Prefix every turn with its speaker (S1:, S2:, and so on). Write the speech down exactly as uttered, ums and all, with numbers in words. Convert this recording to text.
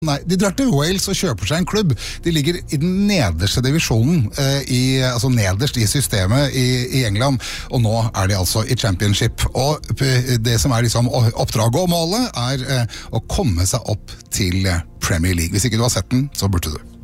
S1: Nei, de drar til Wales og kjøper seg en klubb. De ligger i den nederste divisjonen, eh, i, altså nederst i systemet i, i England, og nå er de altså i Championship. Og det som er liksom oppdraget og målet er eh, å komme seg opp til Premier League. Hvis ikke du har sett den, så burde du.